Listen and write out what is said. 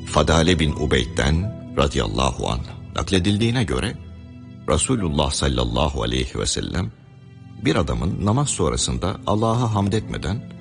Fadale bin Ubeyd'den radıyallahu anh nakledildiğine göre Resulullah sallallahu aleyhi ve sellem bir adamın namaz sonrasında Allah'a hamd etmeden